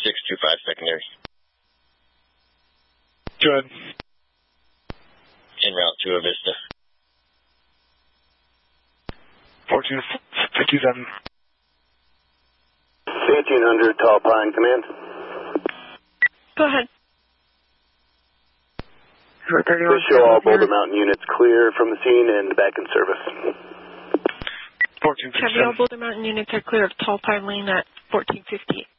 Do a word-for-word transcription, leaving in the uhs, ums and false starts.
six two five secondary. Go ahead. En route to Avista. fourteen fifty-seven. fifteen hundred, Tall Pine, command. Go ahead. Please show all Boulder Mountain units clear from the scene and back in service. fourteen fifty-seven. Copy, all Boulder Mountain units are clear of Tall Pine Lane at fourteen fifty.